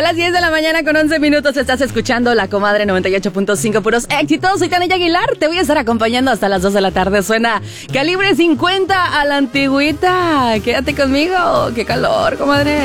las 10 de la mañana con 11 minutos estás escuchando La Comadre 98.5, puros éxitos. Soy Tania Aguilar, te voy a estar acompañando hasta las 2 de la tarde. Suena Calibre 50 a la antigüita. Quédate conmigo, qué calor, comadre.